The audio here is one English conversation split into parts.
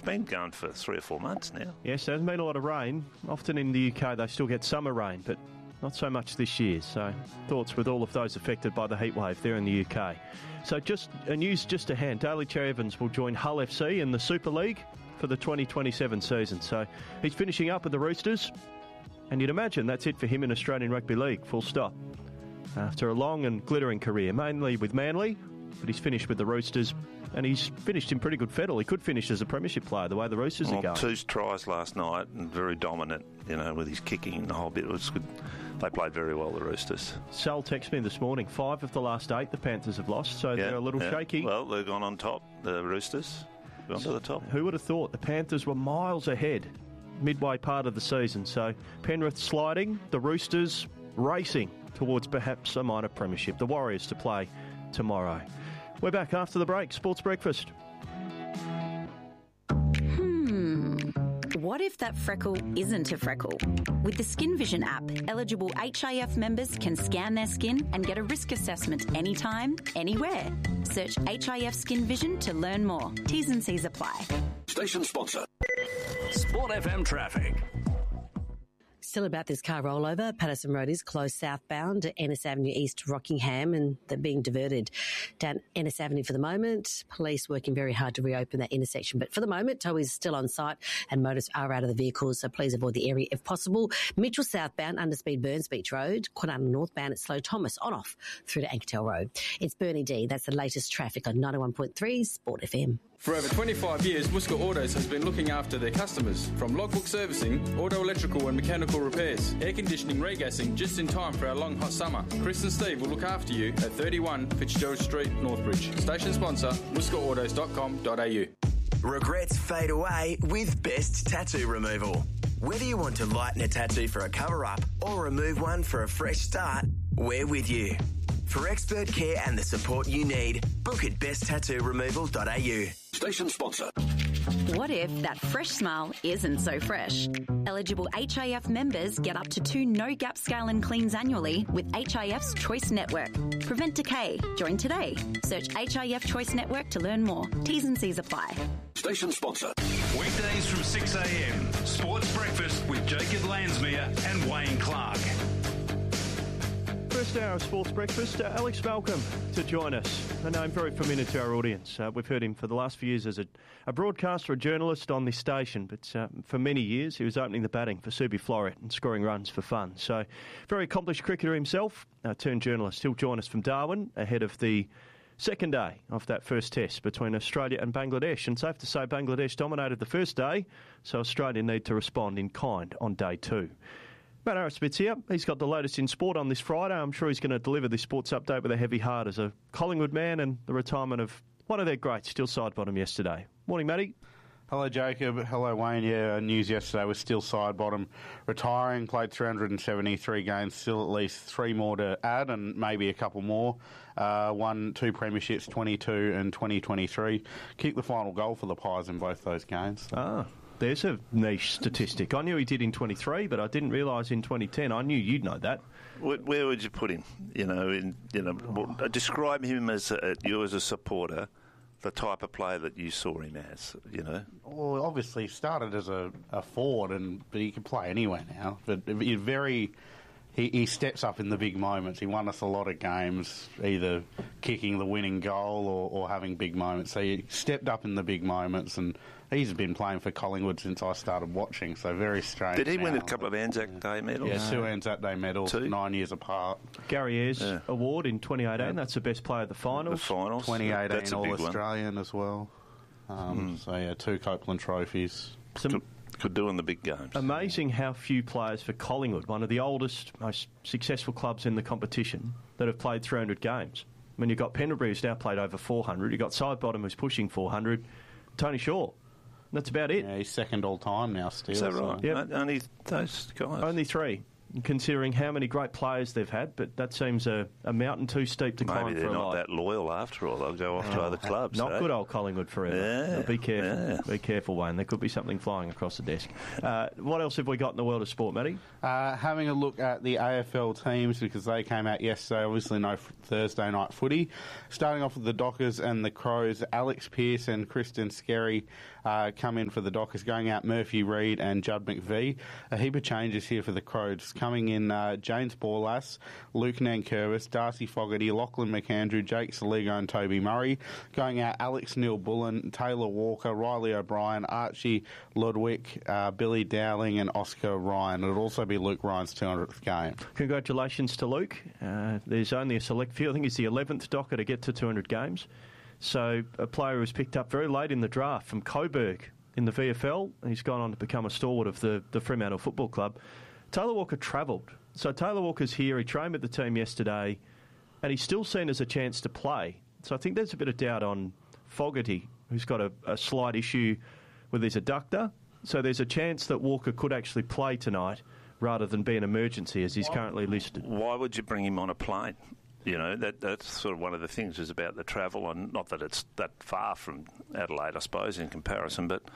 been going for 3 or 4 months now. Yes, there hasn't been a lot of rain. Often in the UK they still get summer rain, but not so much this year. So thoughts with all of those affected by the heat wave there in the UK. So just news just to hand. Daly Cherry Evans will join Hull FC in the Super League for the 2027 season. So he's finishing up with the Roosters, and you'd imagine that's it for him in Australian Rugby League, full stop. After a long and glittering career, mainly with Manly, but he's finished with the Roosters, and he's finished in pretty good fettle. He could finish as a premiership player, the way the Roosters are going. 2 tries last night, and very dominant, with his kicking and the whole bit. It was good. They played very well, the Roosters. Sal texted me this morning, 5 of the last 8 the Panthers have lost, so they're a little shaky. Well, they've gone on top, the Roosters. Gone to the top. Who would have thought the Panthers were miles ahead midway part of the season? So Penrith sliding, the Roosters racing towards perhaps a minor premiership. The Warriors to play tomorrow. We're back after the break. Sports Breakfast. What if that freckle isn't a freckle? With the Skin Vision app, eligible HIF members can scan their skin and get a risk assessment anytime, anywhere. Search HIF Skin Vision to learn more. T's and C's apply. Station sponsor. Sport FM traffic. Still about this car rollover. Patterson Road is closed southbound to Ennis Avenue East to Rockingham, and they're being diverted down Ennis Avenue for the moment. Police working very hard to reopen that intersection. But for the moment, tow is still on site and motorists are out of the vehicles, so please avoid the area if possible. Mitchell southbound, underspeed Burns Beach Road. Kwinana northbound at Slow Thomas, on off through to Ankertel Road. It's Bernie D. That's the latest traffic on 91.3 Sport FM. For over 25 years, Muska Autos has been looking after their customers. From logbook servicing, auto electrical and mechanical repairs, air conditioning, regassing, just in time for our long hot summer. Chris and Steve will look after you at 31 Fitzgerald Street, Northbridge. Station sponsor, muskaautos.com.au. Regrets fade away with Best Tattoo Removal. Whether you want to lighten a tattoo for a cover-up or remove one for a fresh start, we're with you. For expert care and the support you need, book at besttattooremoval.au. Station sponsor. What if that fresh smile isn't so fresh? Eligible HIF members get up to 2 no-gap scale and cleans annually with HIF's Choice Network. Prevent decay. Join today. Search HIF Choice Network to learn more. T's and C's apply. Station sponsor. Weekdays from 6 a.m. Sports Breakfast with Jacob Lansmere and Wayne Clark. First hour of Sports Breakfast, Alex Malcolm to join us. A name very familiar to our audience. We've heard him for the last few years as a broadcaster, a journalist on this station, but for many years he was opening the batting for Subi Floret and scoring runs for fun. So, very accomplished cricketer himself, turned journalist. He'll join us from Darwin ahead of the second day of that first test between Australia and Bangladesh. And safe to say Bangladesh dominated the first day, so Australia need to respond in kind on day 2. Matt Arrowsmith's here. He's got the latest in sport on this Friday. I'm sure he's going to deliver this sports update with a heavy heart as a Collingwood man and the retirement of one of their greats, Still Sidebottom, yesterday. Morning, Matty. Hello, Jacob. Hello, Wayne. Yeah, news yesterday was Still Sidebottom retiring, played 373 games, still at least 3 more to add and maybe a couple more. Won 2 premierships, 22 and 2023. Kicked the final goal for the Pies in both those games. There's a niche statistic. I knew he did in 23, but I didn't realise in 2010. I knew you'd know that. Where would you put him? Describe him as you as a supporter, the type of player that you saw him as. Well, obviously he started as a forward, but he can play anywhere now. But he steps up in the big moments. He won us a lot of games, either kicking the winning goal or having big moments. So he stepped up in the big moments, and he's been playing for Collingwood since I started watching, so very strange. Did he win a couple of Anzac Day medals? Yeah, 2 Anzac Day medals, 9 years apart. Gary Ayres Award in 2018, that's the best player of the finals. 2018 All-Australian as well. So, 2 Copeland trophies. Could do in the big games. Amazing how few players for Collingwood, one of the oldest, most successful clubs in the competition, that have played 300 games. I mean, you've got Pendlebury, who's now played over 400. You've got Sidebottom, who's pushing 400. Tony Shaw. That's about it. Yeah, he's second all time now still. Is that right? Yep. Only those guys? Only 3, considering how many great players they've had, but that seems a mountain too steep to climb for a Maybe they're not that loyal after all. They'll go off to other clubs. Not good old Collingwood forever. Yeah. Be careful. Yeah. Be careful, Wayne. There could be something flying across the desk. What else have we got in the world of sport, Matty? Having a look at the AFL teams, because they came out yesterday. Obviously no Thursday night footy. Starting off with the Dockers and the Crows, Alex Pearce and Kristen Skerry come in for the Dockers, going out Murphy Reid and Judd McVie. A heap of changes here for the Crows. Coming in James Borlass, Luke Nankervis, Darcy Fogarty, Lachlan McAndrew, Jake Saligo and Toby Murray. Going out Alex Neil-Bullen, Taylor Walker, Riley O'Brien, Archie Ludwig, Billy Dowling and Oscar Ryan. It'll also be Luke Ryan's 200th game. Congratulations to Luke. There's only a select few. I think he's the 11th Docker to get to 200 games. So a player who was picked up very late in the draft from Coburg in the VFL. He's gone on to become a stalwart of the Fremantle Football Club. Taylor Walker travelled. So Taylor Walker's here. He trained with the team yesterday and he's still seen as a chance to play. So I think there's a bit of doubt on Fogarty, who's got a slight issue with his adductor. So there's a chance that Walker could actually play tonight rather than be an emergency as he's currently listed. Why would you bring him on a plane? You know, that's sort of one of the things is about the travel, and not that it's that far from Adelaide, I suppose, in comparison, but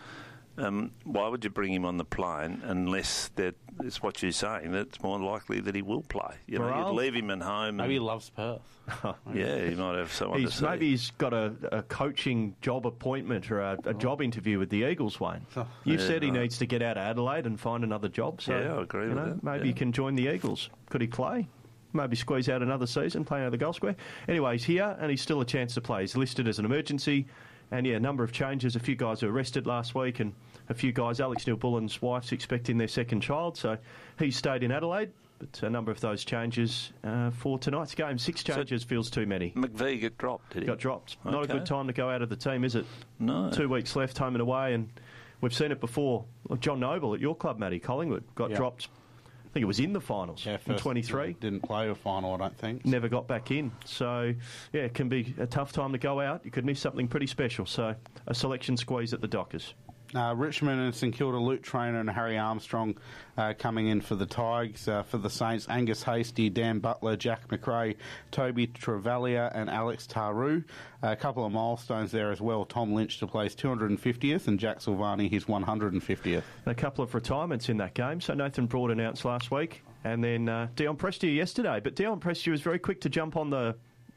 why would you bring him on the plane unless that is what you're saying, that it's more likely that he will play? You know, you'd leave him at home. Maybe he loves Perth. Yeah, he might have someone to see. Maybe he's got a coaching job appointment or a job interview with the Eagles, Wayne. You've said he needs to get out of Adelaide and find another job. So, yeah, I agree with that. Maybe he can join the Eagles. Could he play? Maybe squeeze out another season, playing out of the goal square. Anyway, he's here and he's still a chance to play. He's listed as an emergency. And, yeah, a number of changes. A few guys were arrested last week and a few guys, Alex Neil-Bullen's wife's expecting their second child. So he stayed in Adelaide. But a number of those changes for tonight's game. 6 changes feels too many. McVie got dropped, did he? Got dropped. Okay. Not a good time to go out of the team, is it? No. 2 weeks left, home and away. And we've seen it before. John Noble at your club, Matty, Collingwood, got dropped. I think it was in the finals in 23. Didn't play a final, I don't think. Never got back in. So, yeah, it can be a tough time to go out. You could miss something pretty special. So, a selection squeeze at the Dockers. Richmond and St Kilda, Luke Traynor and Harry Armstrong coming in for the Tigers. For the Saints, Angus Hasty, Dan Butler, Jack McRae, Toby Travalia and Alex Taru. A couple of milestones there as well. Tom Lynch to play his 250th and Jack Silvani his 150th. A couple of retirements in that game. So Nathan Broad announced last week and then Dion Prestia yesterday. But Dion Prestia was very quick to jump on the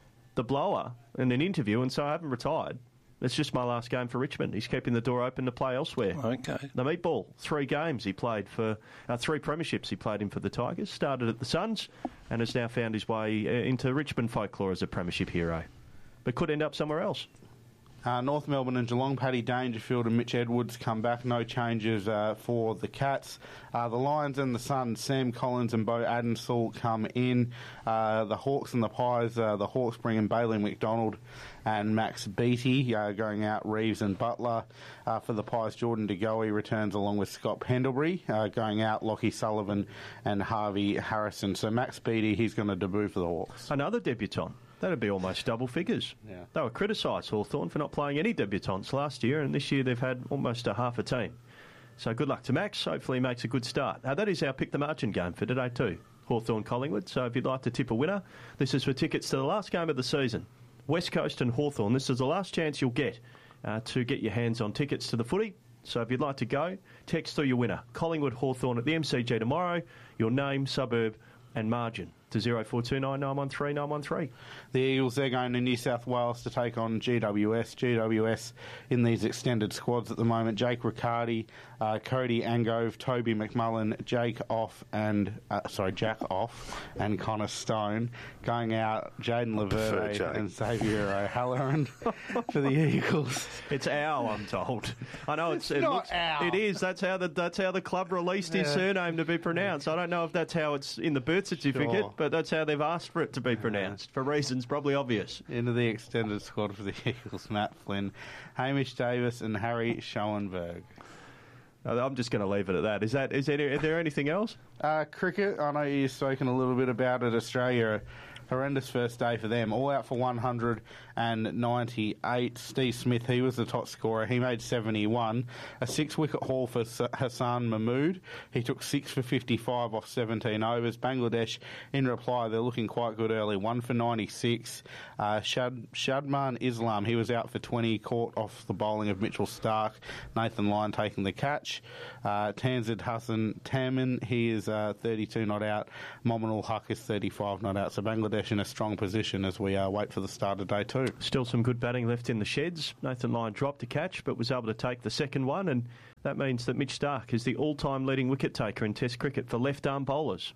blower in an interview and so I haven't retired. It's just my last game for Richmond. He's keeping the door open to play elsewhere. Okay. The meatball, 3 games he played for, 3 premierships he played in for the Tigers. Started at the Suns and has now found his way into Richmond folklore as a premiership hero. But could end up somewhere else. North Melbourne and Geelong, Paddy Dangerfield and Mitch Edwards come back. No changes for the Cats. The Lions and the Suns, Sam Collins and Bo Adensall come in. The Hawks and the Pies, the Hawks bring in Bailey McDonald and Max Beattie, going out Reeves and Butler. For the Pies, Jordan De Goey returns along with Scott Pendlebury, going out Lockie Sullivan and Harvey Harrison. So Max Beattie, he's going to debut for the Hawks. Another debutant. That'd be almost double figures. Yeah. They were criticised, Hawthorn, for not playing any debutants last year, and this year they've had almost a half a team. So good luck to Max. Hopefully he makes a good start. That is our Pick the Margin game for today too. Hawthorn Collingwood. So if you'd like to tip a winner, this is for tickets to the last game of the season. West Coast and Hawthorn. This is the last chance you'll get to get your hands on tickets to the footy. So if you'd like to go, text through your winner. Collingwood Hawthorn at the MCG tomorrow. Your name, suburb and margin to 0429 913 913. The Eagles, they're going to New South Wales to take on GWS. GWS in these extended squads at the moment. Jake Riccardi, Cody Angove, Toby McMullen, Jack Off and Connor Stone. Going out Jaden Laverde and Xavier O'Halloran for the Eagles. It's Owl, I'm told. I know it looks. Owl. It is. That's how the club released his surname to be pronounced. I don't know if that's how it's in the birth certificate, but that's how they've asked for it to be pronounced for reasons probably obvious. Into the extended squad for the Eagles, Matt Flynn, Hamish Davis and Harry Schoenberg. I'm just going to leave it at that. Is there anything else? Cricket, I know you've spoken a little bit about it. Australia, horrendous first day for them. All out for 198. Steve Smith, he was the top scorer. He made 71. A 6-wicket haul for Hassan Mahmood. He took 6 for 55 off 17 overs. Bangladesh, in reply, they're looking quite good early. 1 for 96. Shadman Islam, he was out for 20, caught off the bowling of Mitchell Stark. Nathan Lyon taking the catch. Tanzid Hassan Tamin, he is 32 not out. Mominul Haq is 35 not out. So Bangladesh Bangladesh in a strong position as we wait for the start of day 2. Still some good batting left in the sheds. Nathan Lyon dropped a catch but was able to take the second one, and that means that Mitch Starc is the all-time leading wicket taker in Test cricket for left-arm bowlers.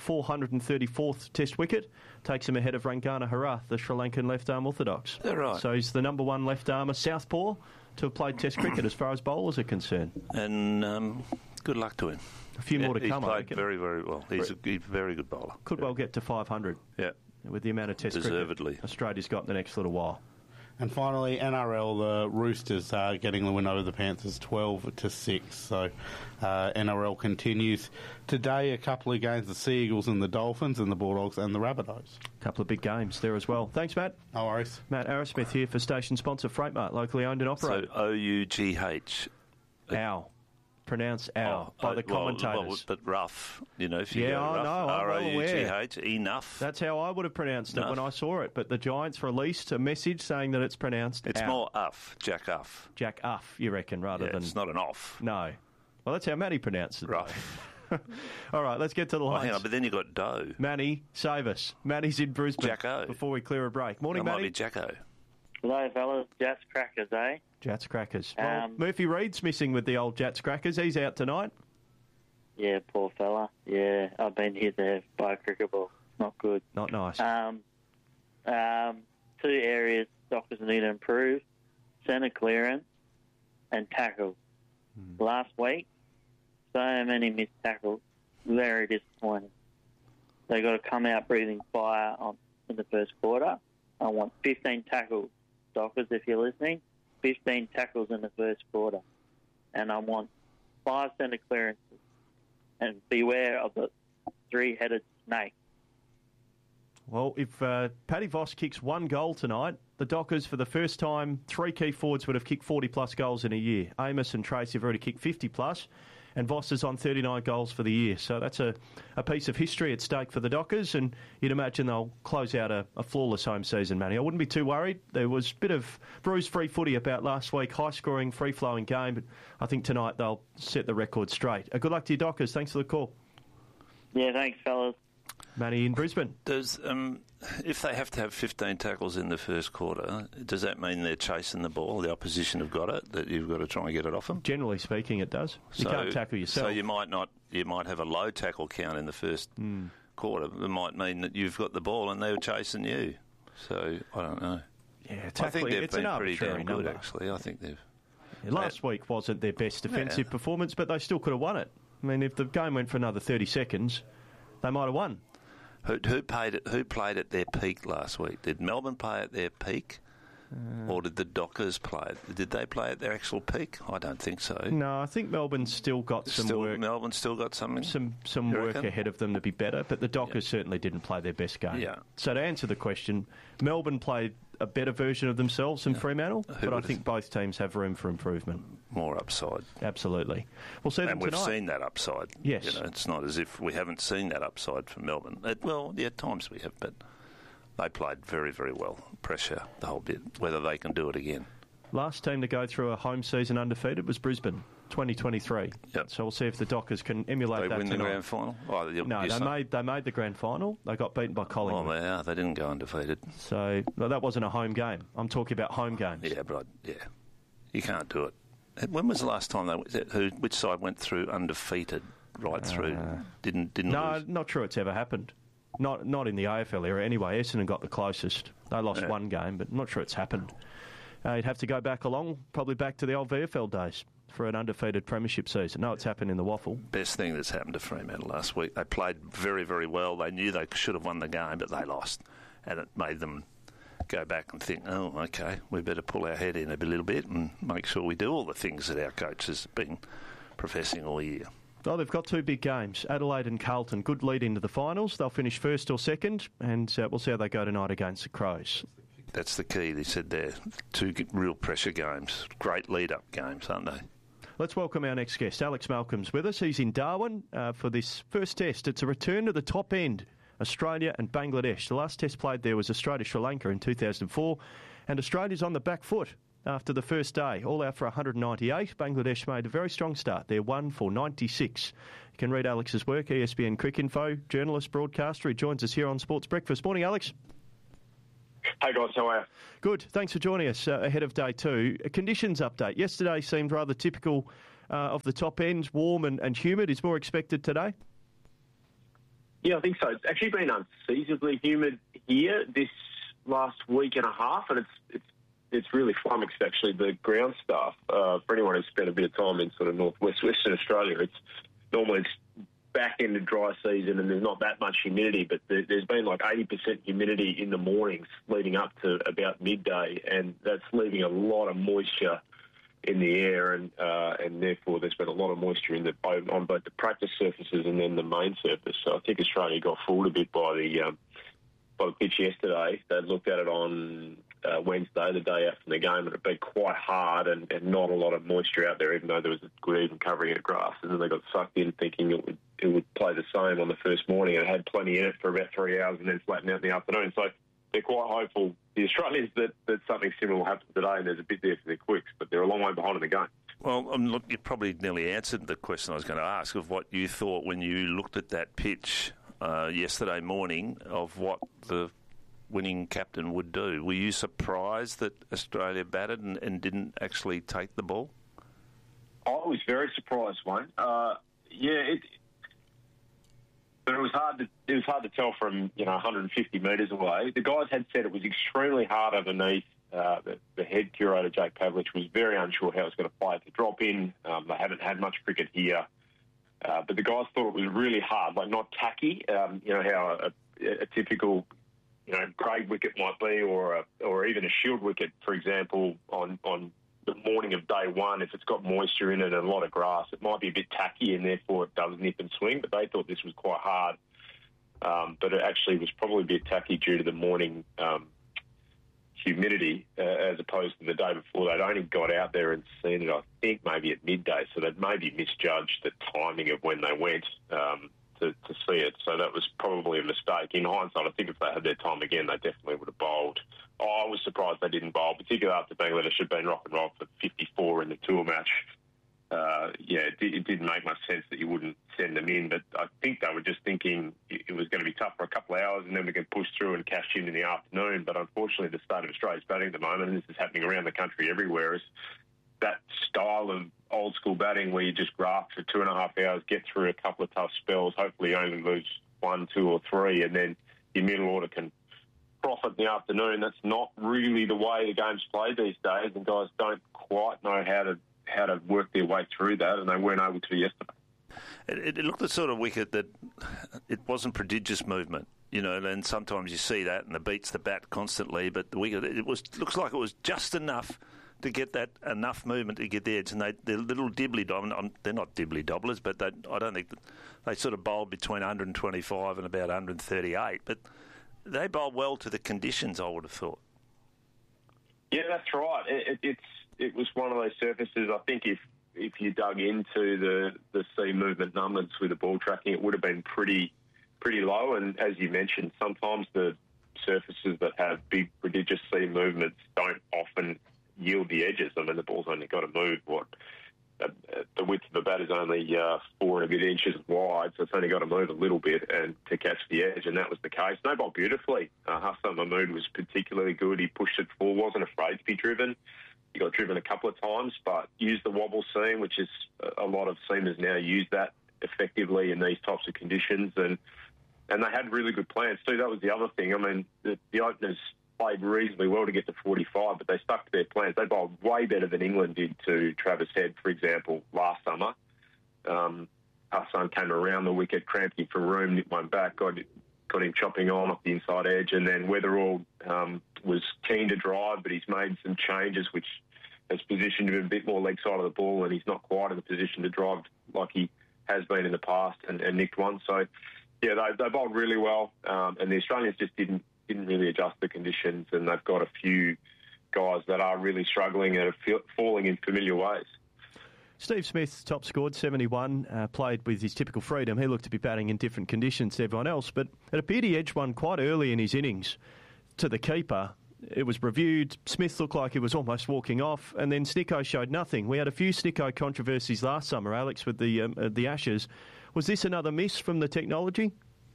434th Test wicket takes him ahead of Rangana Herath, the Sri Lankan left-arm orthodox. Is that right? So he's the number one left-armer southpaw to have played Test cricket as far as bowlers are concerned. And good luck to him. A few more to come, He's I played reckon. very, very well. He's a very good bowler. Could well get to 500. Yeah. With the amount of Test Deservedly. cricket Australia's got in the next little while. And finally, NRL, the Roosters are getting the win over the Panthers 12-6. So NRL continues today. A couple of games, the Sea Eagles and the Dolphins, and the Bulldogs and the Rabbitohs. A couple of big games there as well. Thanks, Matt. No worries. Matt Arrowsmith here for station sponsor Freightmart, locally owned and operated. So O-U-G-H. Ow. Pronounced ow by the commentators. But rough, if you yeah, go rough. I know, I'm well aware. R-O-U-G-H, enough. That's how I would have pronounced it when I saw it. But the Giants released a message saying that it's pronounced It's ow. more uff, Jack Uff. Jack Uff, you reckon, rather than... it's not an off. No. Well, that's how Matty pronounced it. Right. All right, let's get to the lines. Hang on, but then you got Doe. Manny, save us. Manny's in Brisbane. Jacko. Before we clear a break. Morning, That might Manny. be Jacko. Hello, fellas. Jats Crackers, eh? Jats Crackers. Well, Murphy Reed's missing with the old Jats Crackers. He's out tonight. Yeah, poor fella. Yeah, I've been hit there by a cricket ball. Not good. Not nice. 2 areas Dockers need to improve: centre clearance and tackle. Last week, so many missed tackles. Very disappointing. They got to come out breathing fire in the first quarter. I want 15 tackles, Dockers, if you're listening. 15 tackles in the first quarter. And I want 5 centre clearances. And beware of the 3-headed snake. Well, if Paddy Voss kicks 1 goal tonight, the Dockers, for the first time, 3 key forwards would have kicked 40-plus goals in a year. Amos and Tracy have already kicked 50-plus, and Voss is on 39 goals for the year. So that's a piece of history at stake for the Dockers, and you'd imagine they'll close out a flawless home season, Manny. I wouldn't be too worried. There was a bit of bruise-free footy about last week, high-scoring, free-flowing game, but I think tonight they'll set the record straight. Good luck to you, Dockers. Thanks for the call. Yeah, thanks, fellas. Manny in Brisbane. Does if they have to have 15 tackles in the first quarter, does that mean they're chasing the ball? The opposition have got it, that you've got to try and get it off them? Generally speaking, it does. You can't tackle yourself. So you might have a low tackle count in the first quarter. It might mean that you've got the ball and they're chasing you. So I don't know. Yeah, I think they've it's been an pretty arbitrary damn good, number. actually. I think they've... Last week wasn't their best defensive performance, but they still could have won it. I mean, if the game went for another 30 seconds, they might have won. Who played at their peak last week? Did Melbourne play at their peak? Or did the Dockers play? Did they play at their actual peak? I don't think so. No, I think Melbourne's still got some work. Melbourne's still got some work ahead of them to be better, but the Dockers certainly didn't play their best game. Yeah. So to answer the question, Melbourne played a better version of themselves than Fremantle, but I think both teams have room for improvement. More upside. Absolutely. We'll see them tonight. And we've seen that upside. Yes. It's not as if we haven't seen that upside from Melbourne. At times we have, but they played very, very well. Pressure the whole bit. Whether they can do it again. Last team to go through a home season undefeated was Brisbane, 2023. Yep. So we'll see if the Dockers can emulate that tonight. They win the grand final? They made the grand final. They got beaten by Collingwood. Oh, yeah, they didn't go undefeated. So that wasn't a home game. I'm talking about home games. Yeah, but you can't do it. When was the last time which side went through undefeated right through? Didn't No, lose? not sure it's ever happened. Not in the AFL era anyway. Essendon got the closest. They lost one game, but I'm not sure it's happened. You'd have to go back probably back to the old VFL days for an undefeated premiership season. No, it's happened in the Waffle. Best thing that's happened to Fremantle last week. They played very, very well. They knew they should have won the game, but they lost. And it made them go back and think, oh, okay, we better pull our head in a little bit and make sure we do all the things that our coach has been professing all year. Well, they've got 2 big games, Adelaide and Carlton. Good lead into the finals. They'll finish first or second, and we'll see how they go tonight against the Crows. That's the key. They said they're 2 real pressure games, great lead-up games, aren't they? Let's welcome our next guest. Alex Malcolm's with us. He's in Darwin for this first test. It's a return to the top end, Australia and Bangladesh. The last test played there was Australia-Sri Lanka in 2004, and Australia's on the back foot after the first day. All out for 198. Bangladesh made a very strong start. They're 1 for 96. You can read Alex's work, ESPN Cricinfo, journalist, broadcaster. He joins us here on Sports Breakfast. Morning, Alex. Hey guys, how are you? Good. Thanks for joining us ahead of day two. A conditions update. Yesterday seemed rather typical of the top ends, warm and humid. Is more expected today? Yeah, I think so. It's actually been unseasonably humid here this last week and a half, and it's really flummoxed actually the ground staff. For anyone who's spent a bit of time in sort of northwest Western Australia, it's back into dry season and there's not that much humidity, but there's been like 80% humidity in the mornings leading up to about midday, and that's leaving a lot of moisture in the air, and therefore there's been a lot of moisture on both the practice surfaces and then the main surface. So I think Australia got fooled a bit by the pitch yesterday. They looked at it on Wednesday, the day after the game, and it'd been quite hard and not a lot of moisture out there, even though there was a good even covering of grass. And then they got sucked in thinking it would play the same on the first morning, and it had plenty in it for about 3 hours and then flattened out in the afternoon. So they're quite hopeful, the Australians, that something similar will happen today, and there's a bit there for the quicks, but they're a long way behind in the game. Well, look, you probably nearly answered the question I was going to ask of what you thought when you looked at that pitch yesterday morning of what the winning captain would do. Were you surprised that Australia batted and didn't actually take the ball? I was very surprised, Wayne. But it was hard to tell from 150 metres away. The guys had said it was extremely hard underneath. The head curator, Jake Pavlich, was very unsure how it was going to play at the drop in. They haven't had much cricket here, but the guys thought it was really hard, like not tacky. How a typical grade wicket might be, or even a shield wicket, for example, on the morning of day one, if it's got moisture in it and a lot of grass, it might be a bit tacky and therefore it does nip and swing, but they thought this was quite hard. But it actually was probably a bit tacky due to the morning humidity as opposed to the day before. They'd only got out there and seen it, I think, maybe at midday, so they'd maybe misjudged the timing of when they went to see it. So that was probably a mistake. In hindsight, I think if they had their time again, they definitely would have bowled. I was surprised they didn't bowl, particularly after Bangladesh had been rock and roll for 54 in the tour match. It didn't make much sense that you wouldn't send them in, but I think they were just thinking it was going to be tough for a couple of hours and then we can push through and cash in the afternoon. But unfortunately, the state of Australia's batting at the moment, and this is happening around the country everywhere, is that style of old-school batting where you just graft for 2.5 hours, get through a couple of tough spells, hopefully you only lose 1, 2 or 3, and then your middle order can profit in the afternoon. That's not really the way the game's played these days, and guys don't quite know how to work their way through that, and they weren't able to yesterday. It looked the sort of wicket that it wasn't prodigious movement, and sometimes you see that and it beats the bat constantly, but the wicket, looks like it was just enough to get that enough movement to get the edge, and they're little dibbly-dobblers. They're not dibbly-dobblers, but I don't think they sort of bowled between 125 and about 138, but they bowled well to the conditions, I would have thought. Yeah, that's right. It was one of those surfaces, I think if you dug into the sea movement numbers with the ball tracking, it would have been pretty low, and as you mentioned, sometimes the surfaces that have big, prodigious sea movements don't often yield the edges. I mean, the ball's only got to move, the width of the bat is only 4 and a bit inches wide, so it's only got to move a little bit and to catch the edge, and that was the case. No bowled beautifully. Hassan Mahmood was particularly good. He pushed it forward, wasn't afraid to be driven. He got driven a couple of times, but used the wobble seam, which is a lot of seamers now use that effectively in these types of conditions, and they had really good plans too. That was the other thing. I mean, the openers played reasonably well to get to 45, but they stuck to their plans. They bowled way better than England did to Travis Head, for example, last summer. Hassan came around the wicket, cramped him for room, nipped one back, got him chopping on off the inside edge, and then Weatherall was keen to drive, but he's made some changes which has positioned him a bit more leg side of the ball, and he's not quite in the position to drive like he has been in the past, and nicked one. So, yeah, they bowled really well, and the Australians just didn't really adjust the conditions, and they've got a few guys that are really struggling and are falling in familiar ways. Steve Smith top scored 71, played with his typical freedom. He looked to be batting in different conditions to everyone else, but it appeared he edged one quite early in his innings to the keeper. it was reviewed. Smith looked like he was almost walking off, and then Snicko showed nothing. We had a few Snicko controversies last summer, Alex, with the Ashes. Was this another miss from the technology?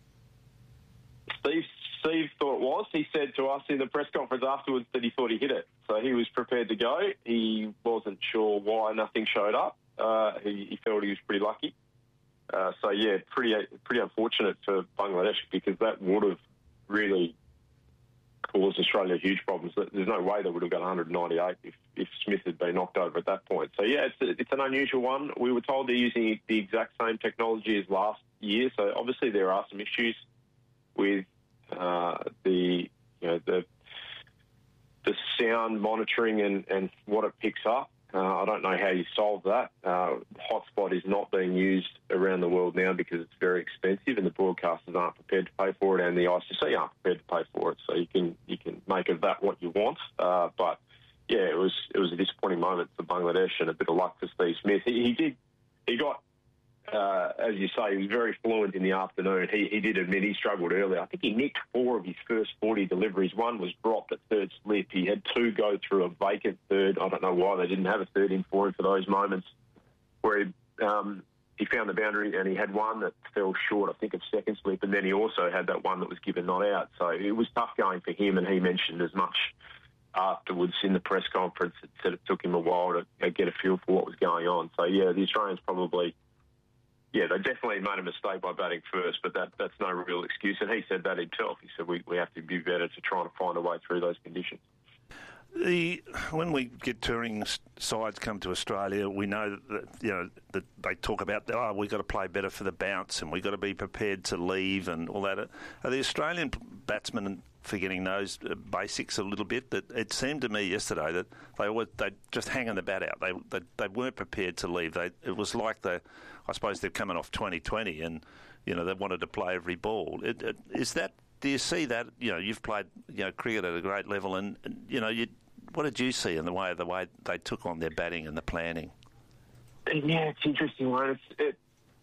Steve thought it was. He said to us in the press conference afterwards that he thought he hit it. So he was prepared to go. He wasn't sure why nothing showed up. He felt he was pretty lucky. Pretty unfortunate for Bangladesh, because that would have really caused Australia huge problems. There's no way they would have got 198 if Smith had been knocked over at that point. So, yeah, it's an unusual one. We were told they're using the exact same technology as last year, so obviously there are some issues with the sound monitoring and what it picks up. I don't know how you solve that. Hotspot is not being used around the world now because it's very expensive, and the broadcasters aren't prepared to pay for it, and the ICC aren't prepared to pay for it. So you can make of that what you want. But yeah, it was a disappointing moment for Bangladesh, and a bit of luck for Steve Smith. He got. As you say, he was very fluent in the afternoon. He did admit he struggled earlier. I think he nicked 4 of his first 40 deliveries. One was dropped at third slip. He had 2 go through a vacant third. I don't know why they didn't have a third in for him for those moments where he found the boundary, and he had one that fell short, I think, of second slip, and then he also had that one that was given not out. So it was tough going for him, and he mentioned as much afterwards in the press conference. It said it took him a while to get a feel for what was going on. So, yeah, the Australians probably... Yeah, they definitely made a mistake by batting first, but that's no real excuse. And he said that himself. He said we have to be better to try and find a way through those conditions. When we get touring sides come to Australia, we know that they talk about we've got to play better for the bounce, and we've got to be prepared to leave and all that. Are the Australian batsmen forgetting those basics a little bit? That it seemed to me yesterday that they just hanging the bat out. They weren't prepared to leave. It was like I suppose they're coming off 2020, and they wanted to play every ball. Is that? Do you see that? You've played cricket at a great level, and what did you see in the way they took on their batting and the planning? Yeah, it's interesting one. It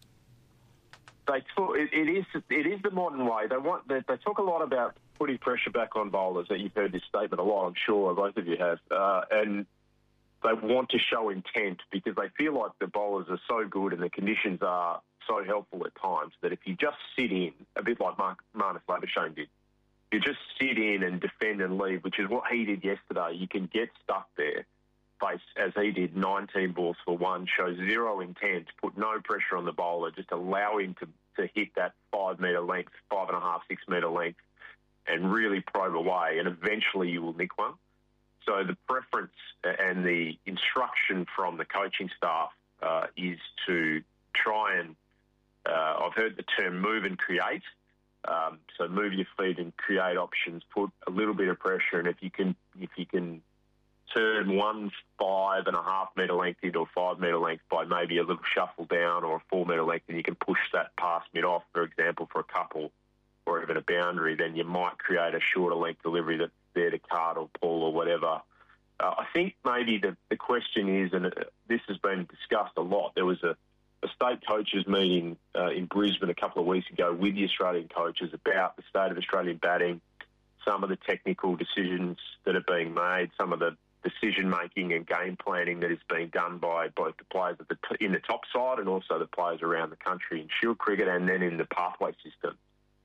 is the modern way. They talk a lot about putting pressure back on bowlers. That you've heard this statement a lot, I'm sure both of you have, and they want to show intent because they feel like the bowlers are so good and the conditions are so helpful at times that if you just sit in, a bit like Marnus Labuschagne did, you just sit in and defend and leave, which is what he did yesterday. You can get stuck there, face as he did, 19 balls for 1, show zero intent, put no pressure on the bowler, just allow him to hit that 5 metre length, 5.5, 6 metre length, and really probe away, and eventually you will nick one. So the preference and the instruction from the coaching staff is to try and, I've heard the term move and create. So move your feet and create options, put a little bit of pressure, and if you can turn 1 5.5 metre length into a 5 metre length by maybe a little shuffle down or a 4 metre length, and you can push that past mid-off, for example, for a couple or even a boundary, then you might create a shorter length delivery that's there to card or pull or whatever. I think maybe the question is, and this has been discussed a lot, there was a state coaches meeting in Brisbane a couple of weeks ago with the Australian coaches about the state of Australian batting, some of the technical decisions that are being made, some of the decision-making and game planning that is being done by both the players in the top side and also the players around the country in Shield cricket and then in the pathway system.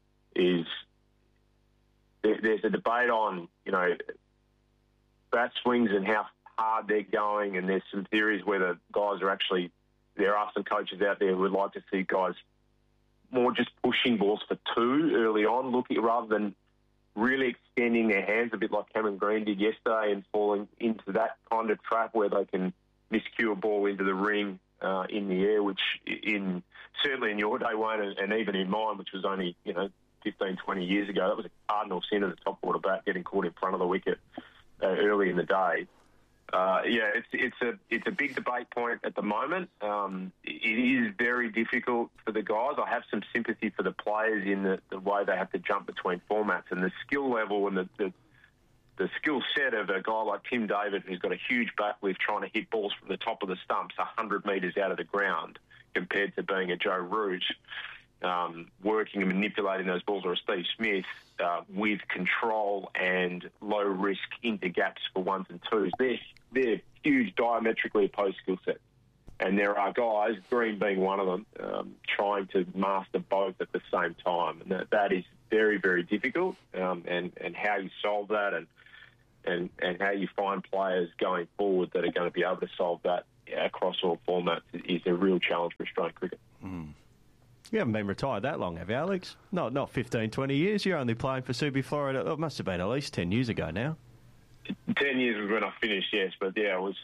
There's a debate on, bat swings and how hard they're going, and there's some theories where the guys are actually, there are some coaches out there who would like to see guys more just pushing balls for 2 early on, looking rather than really extending their hands, a bit like Cameron Green did yesterday, and falling into that kind of trap where they can miscue a ball into the ring in the air, which certainly in your day, Wayne, and even in mine, which was only 15, 20 years ago, that was a cardinal sin of the top order bat getting caught in front of the wicket early in the day. It's a big debate point at the moment. It is very difficult for the guys. I have some sympathy for the players in the way they have to jump between formats, and the skill level and the skill set of a guy like Tim David, who's got a huge bat lift trying to hit balls from the top of the stumps 100 metres out of the ground, compared to being a Joe Root. working and manipulating those balls, or a Steve Smith, with control and low risk into gaps for ones and twos. They're huge, diametrically opposed skill sets. And there are guys, Green being one of them, trying to master both at the same time. And that is very, very difficult. And how you solve that and how you find players going forward that are going to be able to solve that across all formats is a real challenge for Australian cricket. You haven't been retired that long, have you, Alex? Not 15, 20 years. You're only playing for Subi Florida. It must have been at least 10 years ago now. 10 years was when I finished, yes. But, yeah, it was,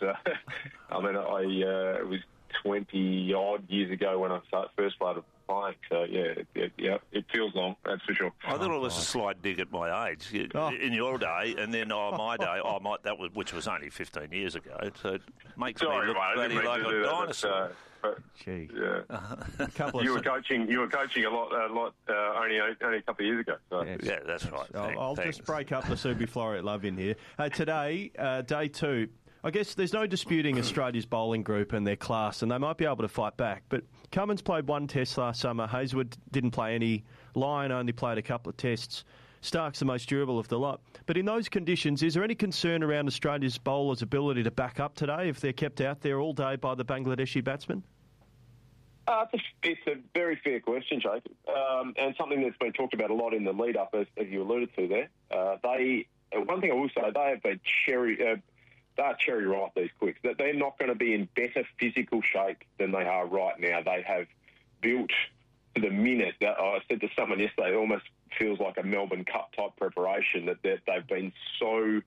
it was 20-odd years ago when I first started playing. So, it feels long, that's for sure. I thought it was a slight dig at my age. In your day, and then my day, which was only 15 years ago. So it makes me look bloody like a dinosaur. Gee. Yeah. You were coaching a lot only a couple of years ago. So. Yeah, that's right. I'll just break up the Subi Florida love in here. Today, day 2, I guess there's no disputing Australia's bowling group and their class, and they might be able to fight back. But Cummins played 1 test last summer. Hazlewood didn't play any. Lyon only played a couple of tests. Stark's the most durable of the lot. But in those conditions, is there any concern around Australia's bowlers' ability to back up today if they're kept out there all day by the Bangladeshi batsmen? It's a very fair question, Jacob, and something that's been talked about a lot in the lead-up, as you alluded to there. One thing I will say, they have been cherry ripe, these quicks. That they're not going to be in better physical shape than they are right now. They have built to the minute. I said to someone yesterday, it almost feels like a Melbourne Cup type preparation, that they've been so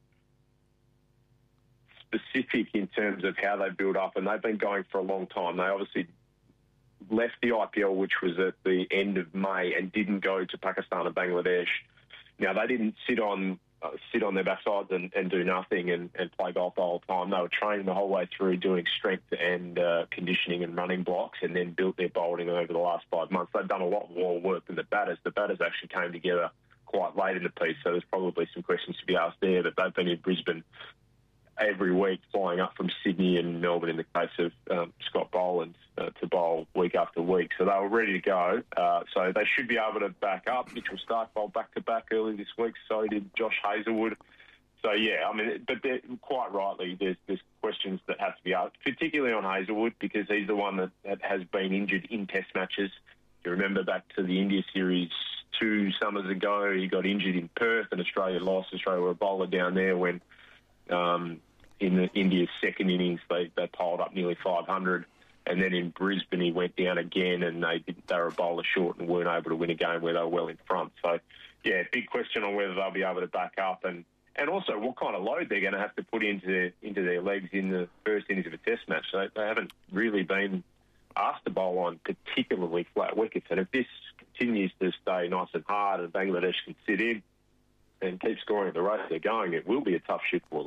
specific in terms of how they build up, and they've been going for a long time. They obviously left the IPL, which was at the end of May, and didn't go to Pakistan and Bangladesh. Now, they didn't sit on their backsides and do nothing and play golf the whole time. They were training the whole way through, doing strength and conditioning and running blocks, and then built their bowling over the last 5 months. They've done a lot more work than the batters. The batters actually came together quite late in the piece, so there's probably some questions to be asked there. But they've been in Brisbane every week, flying up from Sydney and Melbourne in the case of Scott Boland to bowl week after week. So they were ready to go. So they should be able to back up. Mitchell Stark bowled back-to-back early this week, so did Josh Hazlewood. So, yeah, I mean, but quite rightly, there's questions that have to be asked, particularly on Hazlewood, because he's the one that has been injured in Test matches. If you remember back to the India series 2 summers ago, he got injured in Perth and Australia lost. Australia were a bowler down there when in India's second innings they piled up nearly 500. And then in Brisbane, he went down again, and they were a bowler short and weren't able to win a game where they were well in front. So, yeah, big question on whether they'll be able to back up, and also what kind of load they're going to have to put into their legs in the first innings of a Test match. So they haven't really been asked to bowl on particularly flat wickets. And if this continues to stay nice and hard and Bangladesh can sit in and keep scoring at the rate they're going, it will be a tough shift for them.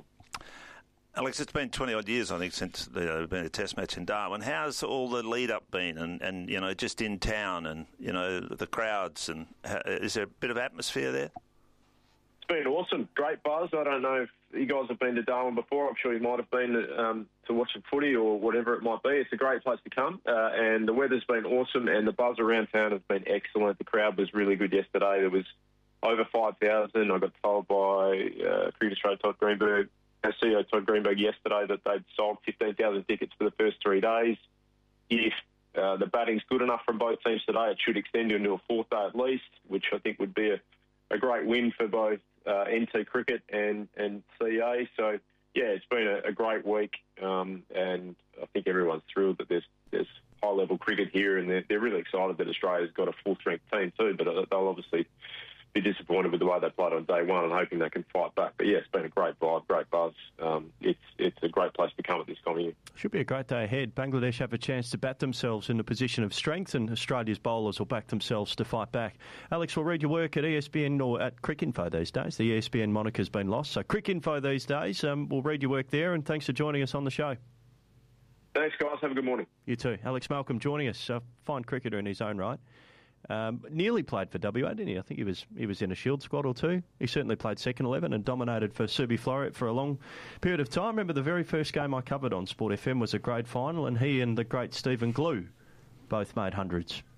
Alex, it's been 20-odd years, I think, since there's been a Test match in Darwin. How's all the lead-up been and just in town and, the crowds? And is there a bit of atmosphere there? It's been awesome. Great buzz. I don't know if you guys have been to Darwin before. I'm sure you might have been to watch a footy or whatever it might be. It's a great place to come. And the weather's been awesome, and the buzz around town has been excellent. The crowd was really good yesterday. There was over 5,000. I got told by Cricket Australia Todd Greenberg, CEO Todd Greenberg, yesterday that they'd sold 15,000 tickets for the first 3 days. If the batting's good enough from both teams today, it should extend into a 4th day at least, which I think would be a great win for both NT Cricket and CA. So, yeah, it's been a great week, and I think everyone's thrilled that there's high-level cricket here, and they're really excited that Australia's got a full-strength team too, but they'll obviously be disappointed with the way they played on day one and hoping they can fight back. But, yeah, it's been a great vibe, great buzz. It's a great place to come at this time of year. Should be a great day ahead. Bangladesh have a chance to bat themselves in a position of strength, and Australia's bowlers will back themselves to fight back. Alex, we'll read your work at ESPN or at Cricinfo these days. The ESPN moniker's been lost, so Cricinfo these days. We'll read your work there, and thanks for joining us on the show. Thanks, guys. Have a good morning. You too. Alex Malcolm joining us, a fine cricketer in his own right. Nearly played for WA, didn't he? I think he was in a Shield squad or two. He certainly played second 11 and dominated for Subi Florida for a long period of time. Remember the very first game I covered on Sport FM was a grade final, and he and the great Stephen Glue both made hundreds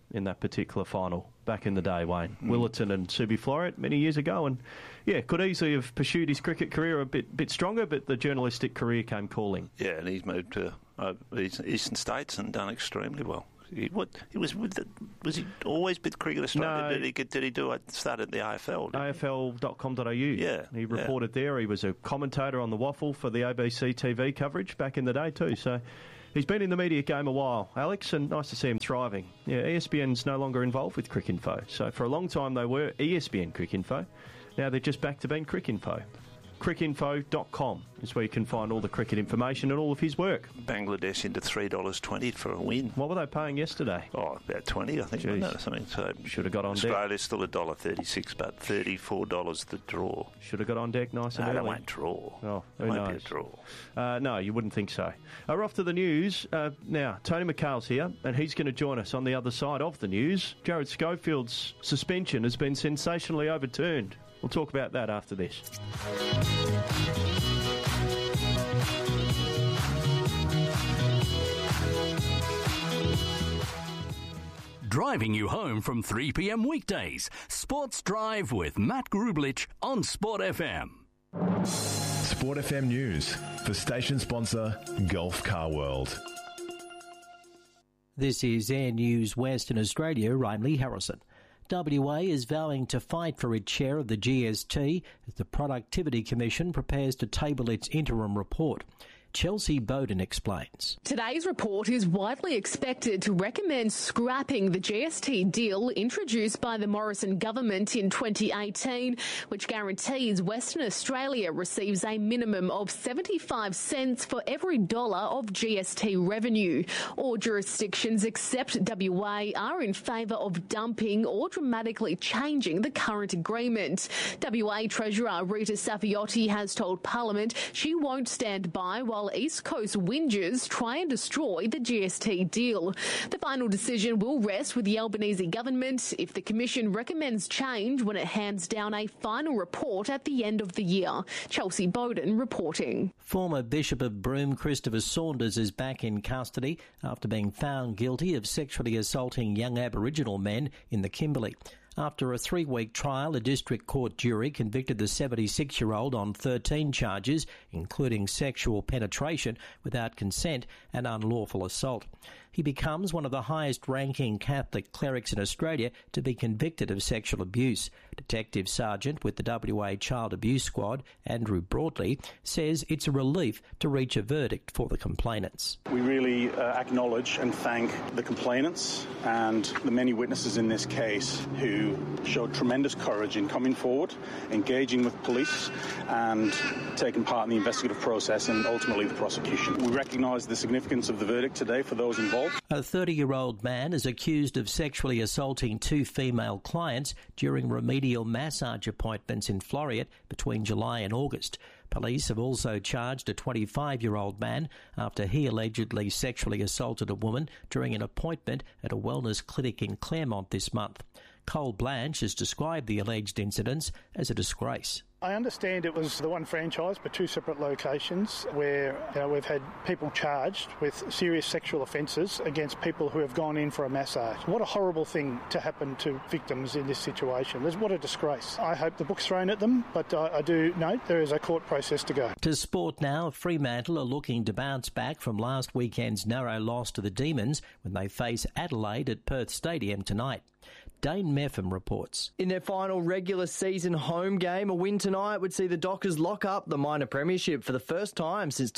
in that particular final back in the day, Wayne. Willetton and Subi Floreat many years ago, and could easily have pursued his cricket career a bit stronger, but the journalistic career came calling. Yeah, and he's moved to Eastern States and done extremely well. Was he always with Cricket Australia? No. Did he start at the AFL? AFL.com.au. Yeah. He reported there. He was a commentator on the Waffle for the ABC TV coverage back in the day too. So he's been in the media game a while, Alex, and nice to see him thriving. Yeah, ESPN's no longer involved with Cricinfo. So for a long time they were ESPN Cricinfo. Now they're just back to being Cricinfo. Cricinfo.com is where you can find all the cricket information and all of his work. Bangladesh into $3.20 for a win. What were they paying yesterday? Oh, about 20, I think. Wasn't it? Something. So should have got on deck. Australia's still $1.36, but $34 the draw. Should have got on deck nice and early. No, they won't draw. Oh, who knows? Won't be a draw. No, you wouldn't think so. We're off to the news. Now, Tony McHale's here, and he's going to join us on the other side of the news. Jared Schofield's suspension has been sensationally overturned. We'll talk about that after this. Driving you home from 3 p.m. weekdays. Sports Drive with Matt Grublich on Sport FM. Sport FM News. The station sponsor, Gulf Car World. This is Air News Western Australia. I'm Lee Harrison. WA is vowing to fight for its share of the GST as the Productivity Commission prepares to table its interim report. Chelsea Bowden explains. Today's report is widely expected to recommend scrapping the GST deal introduced by the Morrison government in 2018, which guarantees Western Australia receives a minimum of 75 cents for every dollar of GST revenue. All jurisdictions except WA are in favour of dumping or dramatically changing the current agreement. WA Treasurer Rita Safiotti has told Parliament she won't stand by while East Coast whingers try and destroy the GST deal. The final decision will rest with the Albanese government if the Commission recommends change when it hands down a final report at the end of the year. Chelsea Bowden reporting. Former Bishop of Broome Christopher Saunders is back in custody after being found guilty of sexually assaulting young Aboriginal men in the Kimberley. After a 3-week trial, a district court jury convicted the 76-year-old on 13 charges, including sexual penetration without consent and unlawful assault. He becomes one of the highest-ranking Catholic clerics in Australia to be convicted of sexual abuse. Detective Sergeant with the WA Child Abuse Squad, Andrew Broadley, says it's a relief to reach a verdict for the complainants. We really acknowledge and thank the complainants and the many witnesses in this case who showed tremendous courage in coming forward, engaging with police and taking part in the investigative process and ultimately the prosecution. We recognise the significance of the verdict today for those involved. A 30-year-old man is accused of sexually assaulting 2 female clients during remedial massage appointments in Floreat between July and August. Police have also charged a 25-year-old man after he allegedly sexually assaulted a woman during an appointment at a wellness clinic in Claremont this month. Cole Blanche has described the alleged incidents as a disgrace. I understand it was the one franchise but 2 separate locations where we've had people charged with serious sexual offences against people who have gone in for a massage. What a horrible thing to happen to victims in this situation. What a disgrace. I hope the book's thrown at them, but I do note there is a court process to go. To sport now, Fremantle are looking to bounce back from last weekend's narrow loss to the Demons when they face Adelaide at Perth Stadium tonight. Dane Meffam reports. In their final regular season home game, a win tonight would see the Dockers lock up the minor premiership for the first time since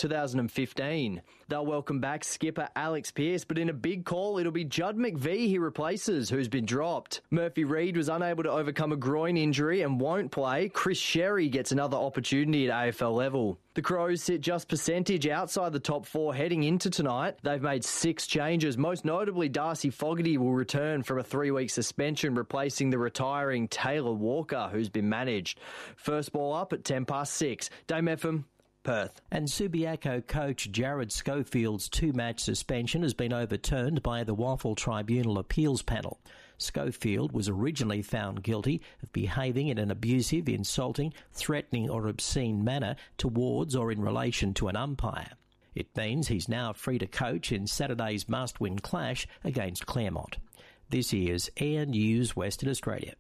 2015. They'll welcome back skipper Alex Pearce, but in a big call, it'll be Judd McVie he replaces, who's been dropped. Murphy Reid was unable to overcome a groin injury and won't play. Chris Sherry gets another opportunity at AFL level. The Crows sit just percentage outside the top 4 heading into tonight. They've made 6 changes. Most notably, Darcy Fogarty will return from a 3-week suspension, replacing the retiring Taylor Walker, who's been managed. First ball up at 6:10. Dame FM, Perth. And Subiaco coach Jared Schofield's 2-match suspension has been overturned by the Waffle Tribunal Appeals Panel. Schofield was originally found guilty of behaving in an abusive, insulting, threatening or obscene manner towards or in relation to an umpire. It means he's now free to coach in Saturday's must-win clash against Claremont. This is Air News Western Australia.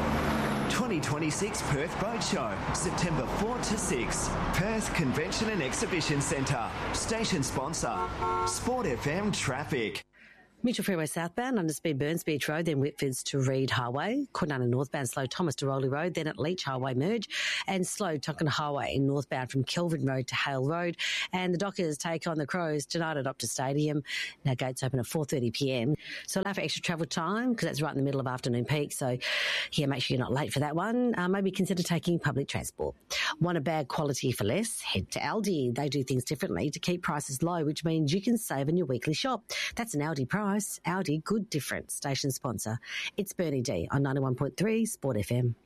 2026 Perth Boat Show, September 4 to 6. Perth Convention and Exhibition Centre. Station sponsor, Sport FM Traffic. Mitchell Freeway southbound under speed Burns Beach Road, then Whitfords to Reed Highway. Kwinana northbound slow Thomas to Rowley Road, then at Leach Highway merge, and slow Tonkin Highway northbound from Kelvin Road to Hale Road. And the Dockers take on the Crows tonight at Optus Stadium. Now gates open at 4:30pm. So allow for extra travel time because that's right in the middle of afternoon peak. So yeah, make sure you're not late for that one. Maybe consider taking public transport. Want a bag quality for less? Head to Aldi. They do things differently to keep prices low, which means you can save on your weekly shop. That's an Aldi price. Aldi, good difference. Station sponsor. It's Bernie D on 91.3 Sport FM.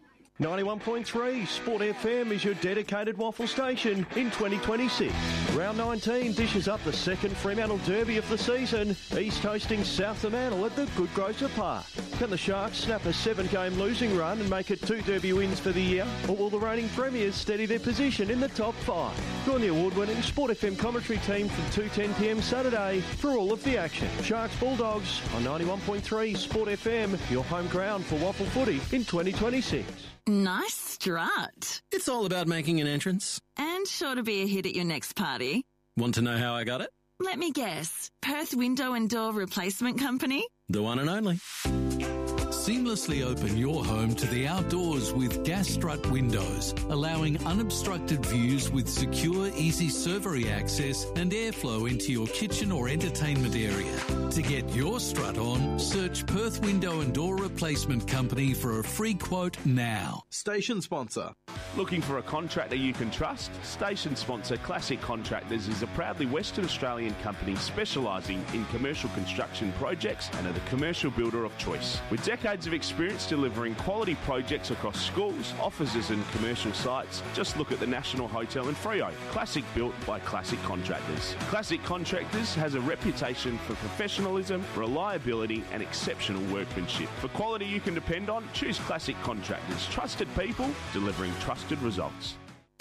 91.3 Sport FM is your dedicated waffle station in 2026. Round 19 dishes up the second Fremantle Derby of the season. East hosting South Fremantle at the Good Grocer Park. Can the Sharks snap a 7-game losing run and make it 2 Derby wins for the year? Or will the reigning premiers steady their position in the top 5? Join the award-winning Sport FM commentary team from 2:10pm Saturday for all of the action. Sharks Bulldogs on 91.3 Sport FM, your home ground for waffle footy in 2026. Nice strut. It's all about making an entrance. And sure to be a hit at your next party. Want to know how I got it? Let me guess. Perth Window and Door Replacement Company? The one and only. Seamlessly open your home to the outdoors with Gas Strut windows, allowing unobstructed views with secure, easy servery access and airflow into your kitchen or entertainment area. To get your strut on, search Perth Window and Door Replacement Company for a free quote now. Station sponsor. Looking for a contractor you can trust? Station sponsor Classic Contractors is a proudly Western Australian company specialising in commercial construction projects and are the commercial builder of choice. With decades of experience delivering quality projects across schools, offices and commercial sites, just look at the National Hotel in Freo. Classic built by Classic Contractors. Classic Contractors has a reputation for professionalism, reliability and exceptional workmanship. For quality you can depend on, choose Classic Contractors. Trusted people delivering trusted results.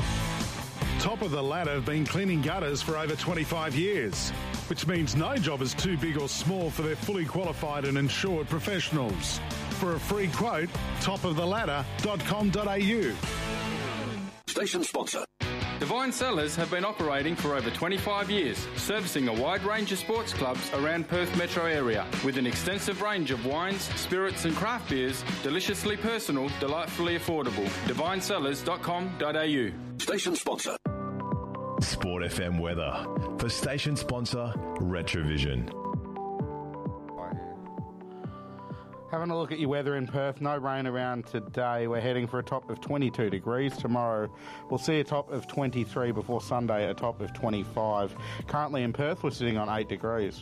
Top of the Ladder have been cleaning gutters for over 25 years, which means no job is too big or small for their fully qualified and insured professionals. For a free quote, topoftheladder.com.au. Station sponsor. Divine Cellars have been operating for over 25 years, servicing a wide range of sports clubs around Perth metro area, with an extensive range of wines, spirits and craft beers, deliciously personal, delightfully affordable. DivineCellars.com.au. Station sponsor. Sport FM weather for station sponsor Retrovision. Having a look at your weather in Perth, no rain around today. We're heading for a top of 22 degrees. Tomorrow we'll see a top of 23 before Sunday, a top of 25. Currently in Perth, we're sitting on 8 degrees.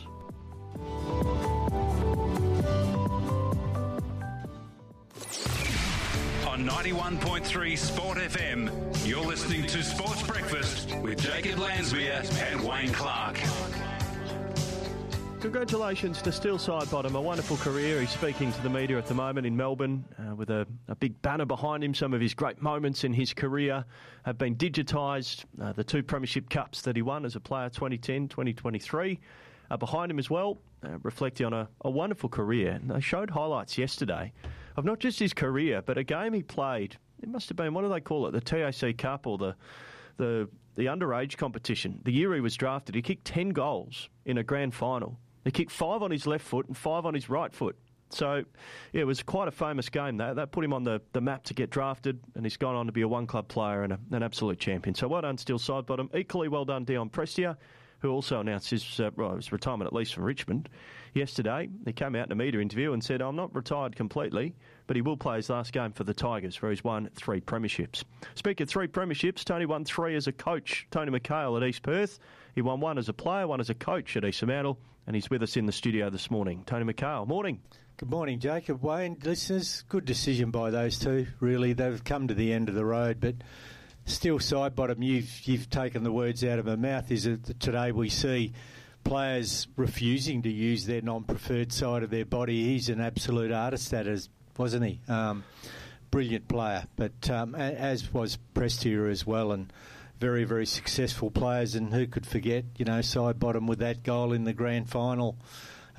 On 91.3 Sport FM, you're listening to Sports Breakfast with Jacob Lansmere and Wayne Clark. Congratulations to Steele Sidebottom, a wonderful career. He's speaking to the media at the moment in Melbourne with a big banner behind him. Some of his great moments in his career have been digitised. The 2 Premiership Cups that he won as a player, 2010, 2023, are behind him as well, reflecting on a wonderful career. And they showed highlights yesterday of not just his career, but a game he played. It must have been, what do they call it, the TAC Cup or the underage competition. The year he was drafted, he kicked 10 goals in a grand final. He kicked 5 on his left foot and 5 on his right foot. So, yeah, it was quite a famous game. That put him on the map to get drafted, and he's gone on to be a one-club player and an absolute champion. So well done, Steele Sidebottom. Equally well done, Dion Prestia, who also announced his retirement, at least from Richmond, yesterday. He came out in a media interview and said, I'm not retired completely, but he will play his last game for the Tigers, where he's won 3 premierships. Speaking of 3 premierships, Tony won 3 as a coach. Tony McHale at East Perth. He won 1 as a player, 1 as a coach at East Fremantle, and he's with us in the studio this morning. Tony McHale, morning. Good morning, Jacob. Wayne, listeners, good decision by those two, really. They've come to the end of the road, but still, Sidebottom, you've taken the words out of my mouth. Is that today we see players refusing to use their non-preferred side of their body. He's an absolute artist, that is, wasn't he? Brilliant player, but as was Prestia as well, and very, very successful players. And who could forget, Sidebottom with that goal in the grand final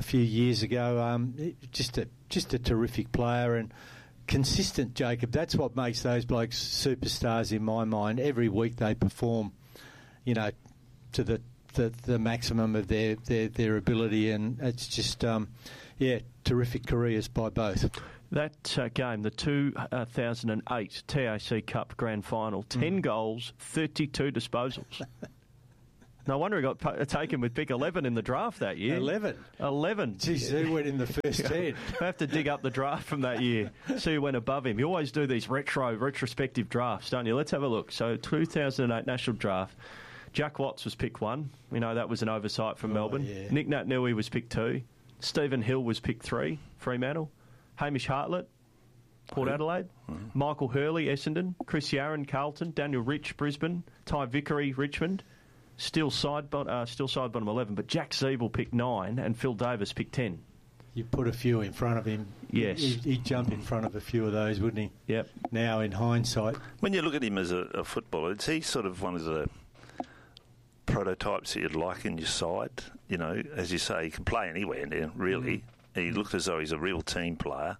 a few years ago. Just a terrific player and consistent, Jacob. That's what makes those blokes superstars in my mind. Every week they perform, to the maximum of their ability, and it's just terrific careers by both. That game, the 2008 TAC Cup Grand Final, 10 goals, 32 disposals. No wonder he got taken with pick 11 in the draft that year. 11? Jeez, who went in the first 10? I have to dig up the draft from that year, see who went above him. You always do these retrospective drafts, don't you? Let's have a look. So 2008 National Draft, Jack Watts was pick 1. We know that was an oversight from Melbourne. Yeah. Nick Nat-Nui was pick 2. Stephen Hill was pick 3, Fremantle. Hamish Hartlett, Port Adelaide. Michael Hurley, Essendon. Chris Yarran, Carlton. Daniel Rich, Brisbane. Ty Vickery, Richmond. Still side bottom 11, but Jack Zeeble picked 9 and Phil Davis picked 10. You put a few in front of him. Yes. He'd jump in front of a few of those, wouldn't he? Yep. Now, in hindsight. When you look at him as a footballer, is he sort of one of the prototypes that you'd like in your side? As you say, he can play anywhere now, really. He looked as though he's a real team player.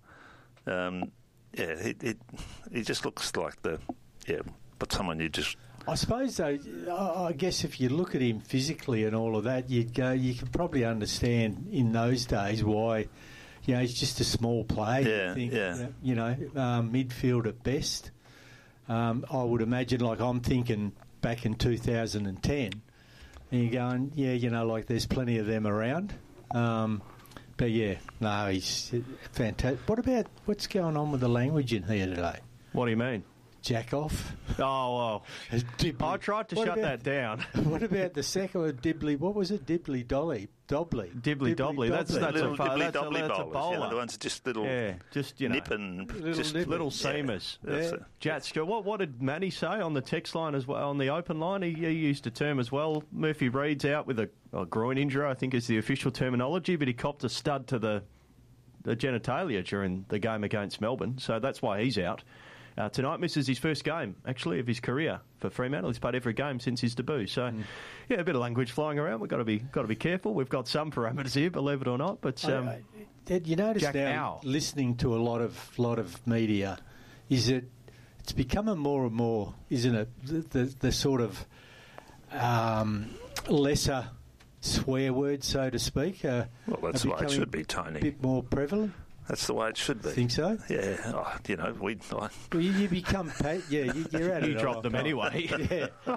He just looks like but someone you just... I suppose, though, I guess if you look at him physically and all of that, you can probably understand in those days why, he's just a small player. Midfield at best. I would imagine, I'm thinking back in 2010, and you're going, there's plenty of them around. He's fantastic. What's going on with the language in here today? What do you mean? Jack off. Oh, well. I tried to shut that down. What about the second one, Dibbly? What was it? Dibbly Dobbly. Dibbly Dobbly. That's a bowler. The ones just little, nipping, little seamers. Jatska. What did Manny say on the text line as well, on the open line? He used a term as well. Murphy Reed's out with a groin injury, I think is the official terminology, but he copped a stud to the genitalia during the game against Melbourne, so that's why he's out. Tonight misses his first game, actually, of his career for Fremantle. He's played every game since his debut. So, a bit of language flying around. We've got to be careful. We've got some parameters here, believe it or not. But you notice Jack now, listening to a lot of media, is it's becoming more and more, isn't it? The sort of lesser swear words, so to speak. Well, that's the way it should be, Tony. A bit more prevalent. That's the way it should be. Think so? Yeah. You become you're at it. You dropped them anyway. Yeah.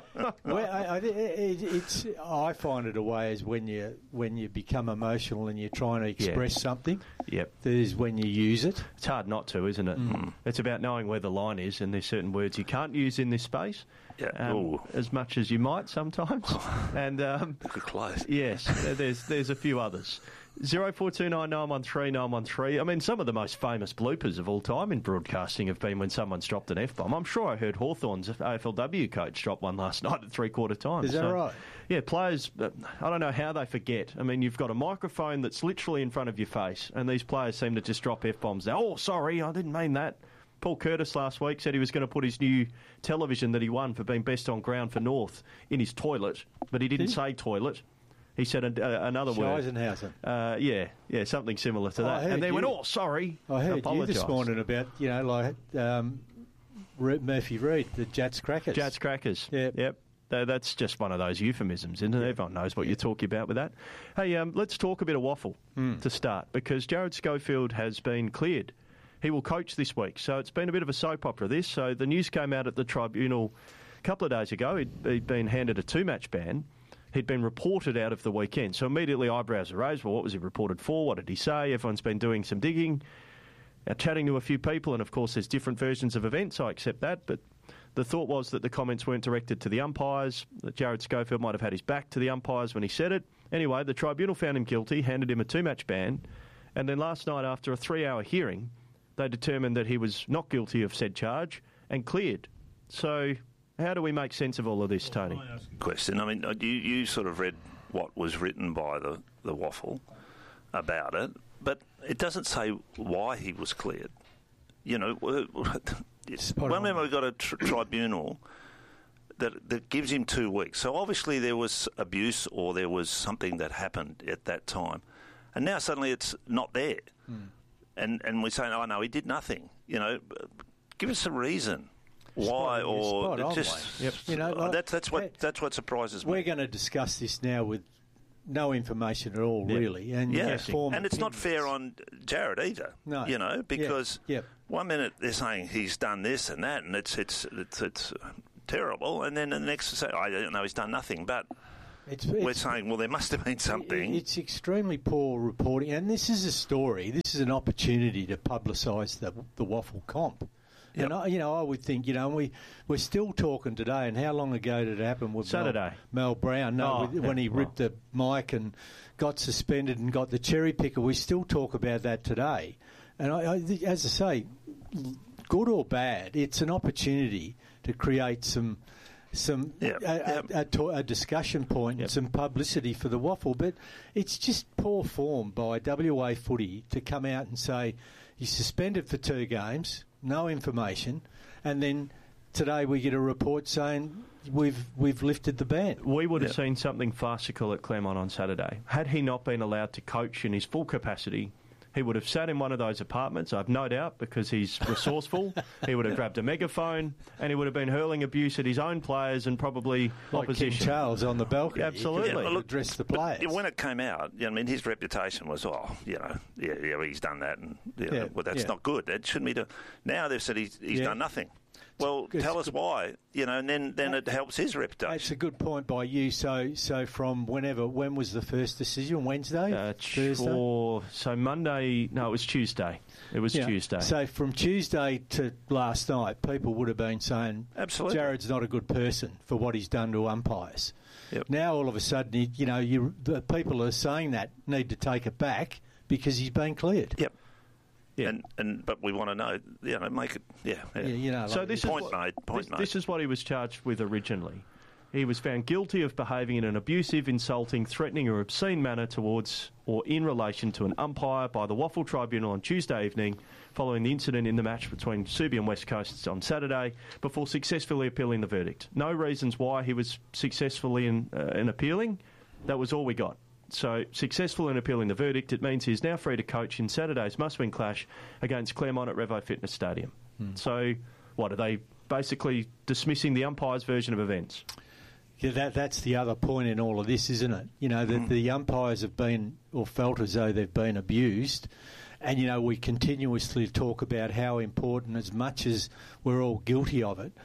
I find it a way is when you become emotional and you're trying to express something. Yep. There's when you use it. It's hard not to, isn't it? It's about knowing where the line is, and there's certain words you can't use in this space. As much as you might sometimes. And close. Yes, there's a few others. 0429 913 913. I mean, some of the most famous bloopers of all time in broadcasting have been when someone's dropped an F-bomb. I'm sure I heard Hawthorn's AFLW coach drop one last night at three-quarter time. Is that right? Yeah, players, I don't know how they forget. I mean, you've got a microphone that's literally in front of your face, and these players seem to just drop F-bombs. Oh, sorry, I didn't mean that. Paul Curtis last week said he was going to put his new television that he won for being best on ground for North in his toilet, but he didn't say toilet. He said another word. Scheisenhausen. Yeah, something similar to that. And they went, sorry. I heard you this morning about, Murphy Reed, the Jats Crackers. Jats Crackers. Yep. That's just one of those euphemisms, isn't it? Everyone knows what you're talking about with that. Hey, let's talk a bit of waffle to start, because Jared Schofield has been cleared. He will coach this week, so it's been a bit of a soap opera, this. So the news came out at the tribunal a couple of days ago. He'd been handed a 2-match ban. He'd been reported out of the weekend. So immediately eyebrows are raised. Well, what was he reported for? What did he say? Everyone's been doing some digging, chatting to a few people, and of course there's different versions of events. I accept that, but the thought was that the comments weren't directed to the umpires, that Jared Schofield might have had his back to the umpires when he said it. Anyway, the tribunal found him guilty, handed him a 2-match ban, and then last night, after a 3-hour hearing, they determined that he was not guilty of said charge and cleared. So how do we make sense of all of this, Tony? Question. I mean, you sort of read what was written by the waffle about it, but it doesn't say why he was cleared. You know, remember we got a tribunal that gives him 2 weeks. So obviously there was abuse or there was something that happened at that time. And now suddenly it's not there. And we're saying, oh, no, he did nothing. You know, give us a reason. Why or just that's what surprises me. We're going to discuss this now with no information at all, really, and and it's not fair on Jared either. No, you know, because 1 minute they're saying he's done this and that, and it's terrible, and then the next they say, I don't know, he's done nothing, but. We're saying, well, there must have been something. It's extremely poor reporting, and this is a story. This is an opportunity to publicise the waffle comp. Yep. And I would think, we're still talking today. And how long ago did it happen with Saturday? Mel Brown? When he ripped the mic and got suspended and got the cherry picker. We still talk about that today. And as I say, good or bad, it's an opportunity to create a discussion point and some publicity for the waffle. But it's just poor form by WA Footy to come out and say he's suspended for 2 games, no information, and then today we get a report saying we've lifted the ban. We would have seen something farcical at Claremont on Saturday. Had he not been allowed to coach in his full capacity, he would have sat in one of those apartments, I've no doubt, because he's resourceful. He would have grabbed a megaphone and he would have been hurling abuse at his own players and probably like opposition. King Charles on the balcony. Absolutely. Address the players. When it came out, his reputation was, he's done that, and that's not good. That shouldn't be done. Now they've said he's done nothing. Well, tell us why, and then it helps his reputation. That's a good point by you. So from when was the first decision? Wednesday? Thursday? So Monday, no, it was Tuesday. Tuesday. So from Tuesday to last night, people would have been saying, absolutely, Jared's not a good person for what he's done to umpires. Yep. Now all of a sudden, the people are saying that need to take it back because he's been cleared. Yep. Yeah. But we want to know, make it, So this is what he was charged with originally. He was found guilty of behaving in an abusive, insulting, threatening or obscene manner towards or in relation to an umpire by the Waffle Tribunal on Tuesday evening following the incident in the match between Subi and West Coast on Saturday before successfully appealing the verdict. No reasons why he was successfully in appealing. That was all we got. So, successful in appealing the verdict, it means he's now free to coach in Saturday's must-win clash against Claremont at Revo Fitness Stadium. So, what, are they basically dismissing the umpire's version of events? Yeah, that's the other point in all of this, isn't it? The umpires have been, or felt as though they've been abused. And, we continuously talk about how important, as much as we're all guilty of it,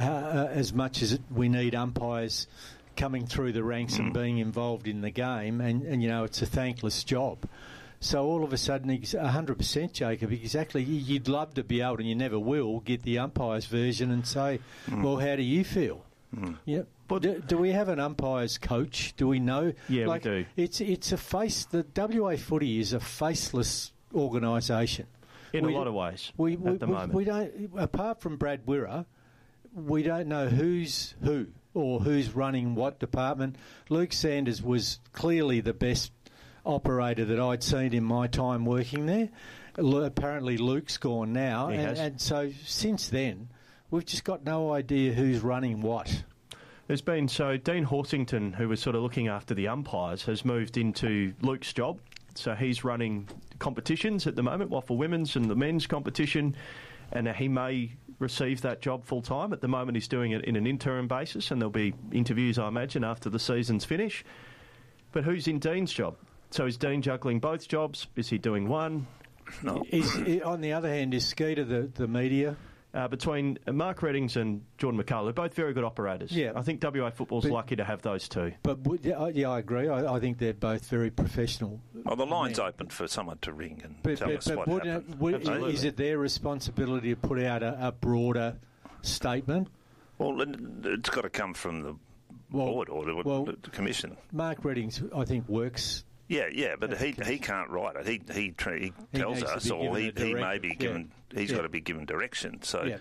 as much as we need umpires coming through the ranks and being involved in the game, and it's a thankless job. So all of a sudden, 100%, Jacob, exactly, you'd love to be able, and you never will, get the umpire's version and say, well, how do you feel? Yep. But do we have an umpire's coach? Do we know? Yeah, we do. It's a face. The WA Footy is a faceless organisation. In a lot of ways, at the moment. We don't, apart from Brad Wirra, we don't know who's who or who's running what department. Luke Sanders was clearly the best operator that I'd seen in my time working there. Apparently Luke's gone now. And so since then, we've just got no idea who's running what. There's been, Dean Horsington, who was sort of looking after the umpires, has moved into Luke's job. So he's running competitions at the moment, Waffle Women's and the men's competition, and he may receive that job full time. At the moment, he's doing it in an interim basis, and there'll be interviews, I imagine, after the season's finish. But who's in Dean's job? So is Dean juggling both jobs? Is he doing one? No. On the other hand, is Skeeter the media? Between Mark Reddings and Jordan McCullough, they're both very good operators. Yeah. I think WA Football's lucky to have those two. But I agree. I think they're both very professional. Well, the line's open for someone to ring and tell us what happened. Is it their responsibility to put out a broader statement? Well, it's got to come from the board or the commission. Mark Reddings, I think, works. Yeah, but he can't write it. He tells us, or he may be given. He's got to be given direction. So,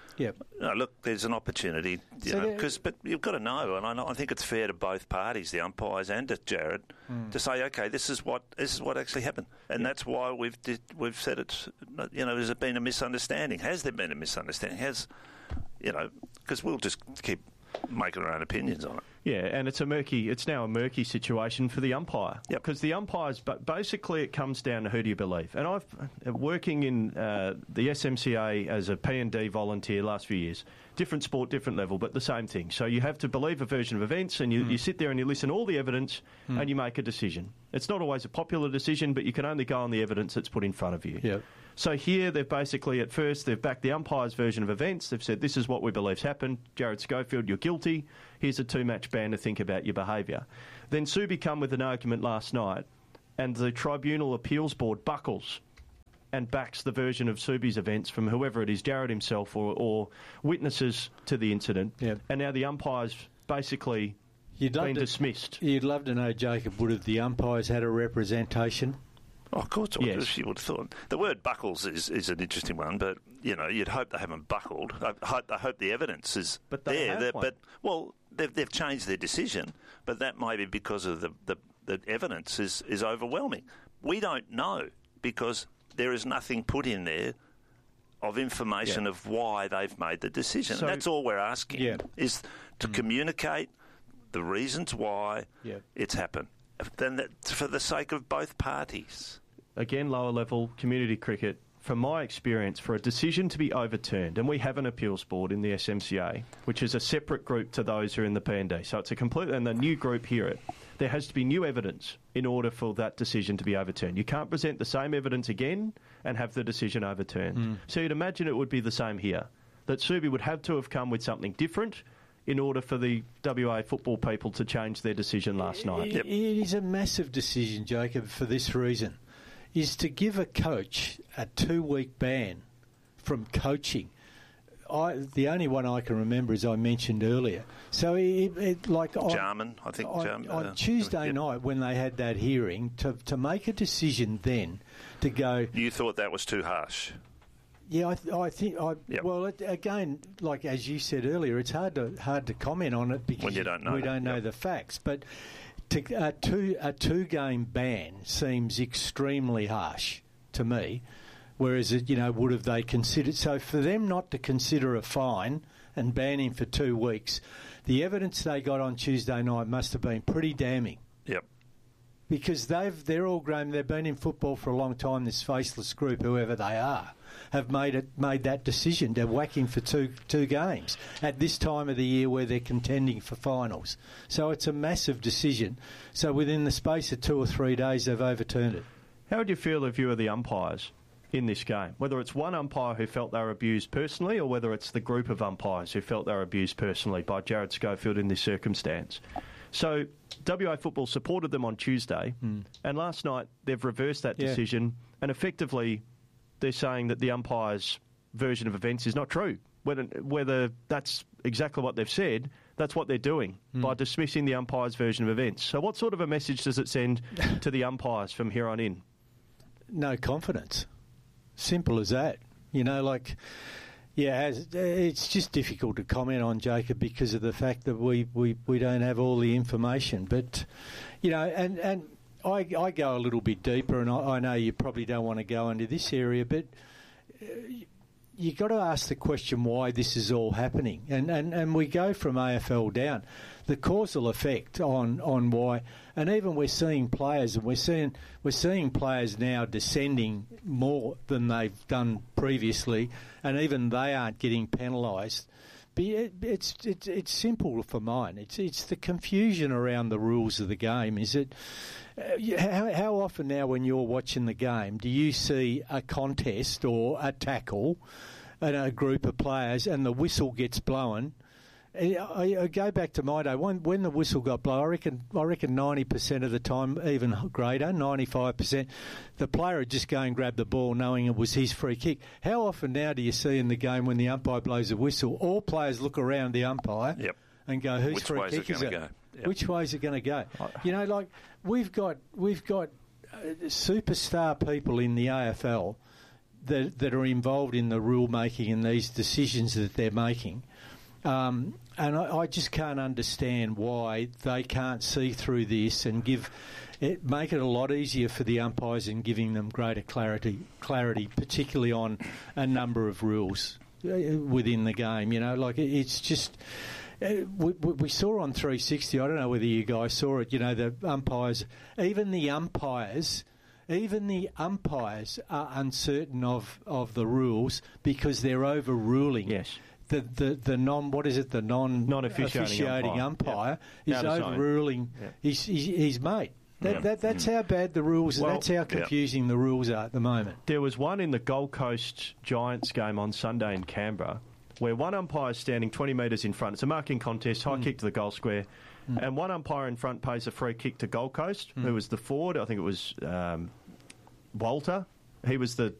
no, look, there's an opportunity, but you've got to know, and I think it's fair to both parties, the umpires and to Jared, to say, okay, this is what actually happened, and that's why we've said it's. Has it been a misunderstanding? Has there been a misunderstanding? Because we'll just keep making our own opinions on it. Yeah, and it's now a murky situation for the umpire. Yep. Because the umpires, but basically it comes down to who do you believe. And I've working in the SMCA as a P&D volunteer last few years. Different sport, different level, but the same thing. So you have to believe a version of events, and you sit there and you listen to all the evidence, and you make a decision. It's not always a popular decision, but you can only go on the evidence that's put in front of you. Yep. So here they've basically, at first, they've backed the umpire's version of events. They've said, this is what we believe's happened. Jared Schofield, you're guilty. Here's a 2-match ban to think about your behaviour. Then Subi come with an argument last night, and the Tribunal Appeals Board buckles and backs the version of Subi's events from whoever it is, Jared himself or witnesses to the incident. Yep. And now the umpire's basically been dismissed. You'd love to know, Jacob, would have the umpires had a representation? Oh, of course, yes. You would have thought. The word buckles is an interesting one, but you'd hope they haven't buckled. I hope the evidence is there. They've changed their decision, but that may be because of the evidence is overwhelming. We don't know because there is nothing put in there of information of why they've made the decision. So, that's all we're asking is to communicate the reasons why it's happened. Then for the sake of both parties. Again, lower level community cricket, from my experience, for a decision to be overturned, and we have an appeals board in the SMCA, which is a separate group to those who are in the P&D. So it's and the new group here, there has to be new evidence in order for that decision to be overturned. You can't present the same evidence again and have the decision overturned. So you'd imagine it would be the same here, that Subi would have to have come with something different in order for the WA football people to change their decision last night. It is a massive decision, Jacob, for this reason, is to give a coach a 2-week ban from coaching. The only one I can remember is I mentioned earlier. So Jarman, I think. On Tuesday night when they had that hearing, to make a decision then to go... You thought that was too harsh? Yeah, I think. Well, again, like as you said earlier, it's hard to comment on it because when you don't know we don't know the facts. But a 2-game ban seems extremely harsh to me. Whereas would have they considered? So for them not to consider a fine and ban him for 2 weeks, the evidence they got on Tuesday night must have been pretty damning. Yep. Because they're all grown. They've been in football for a long time. This faceless group, whoever they are, have made that decision to whack him for two games at this time of the year where they're contending for finals. So it's a massive decision. So within the space of 2 or 3 days, they've overturned it. How would you feel if you were the umpires in this game? Whether it's one umpire who felt they were abused personally or whether it's the group of umpires who felt they were abused personally by Jared Schofield in this circumstance. So WA Football supported them on Tuesday, and last night they've reversed that decision, and effectively they're saying that the umpire's version of events is not true. Whether that's exactly what they've said, that's what they're doing by dismissing the umpire's version of events. So what sort of a message does it send to the umpires from here on in? No confidence. Simple as that. It's just difficult to comment on, Jacob, because of the fact that we don't have all the information. But, and I go a little bit deeper, and I know you probably don't want to go into this area, but you've got to ask the question why this is all happening. And we go from AFL down. The causal effect on why, and even we're seeing players, and we're seeing players now descending more than they've done previously, and even they aren't getting penalised. It's simple for mine. It's the confusion around the rules of the game. Is it? How often now when you're watching the game do you see a contest or a tackle and a group of players and the whistle gets blown? I go back to my day when the whistle got blown. I reckon 90% of the time, even greater, 95%, the player would just go and grab the ball, knowing it was his free kick. How often now do you see in the game when the umpire blows a whistle, all players look around the umpire and go, "Whose free kick is it? Yep. Which way is it going to go?" We've got superstar people in the AFL that are involved in the rule making and these decisions that they're making. And I just can't understand why they can't see through this and make it a lot easier for the umpires in giving them greater clarity, particularly on a number of rules within the game. It's just we saw on 360, I don't know whether you guys saw it, the umpires, even the umpires are uncertain of the rules because they're overruling. Yes. The non-officiating umpire is overruling his mate. That's how bad the rules are. That's how confusing the rules are at the moment. There was one in the Gold Coast Giants game on Sunday in Canberra where one umpire is standing 20 metres in front. It's a marking contest, high kick to the goal square, and one umpire in front pays a free kick to Gold Coast, who was the forward. I think it was Walter. He was the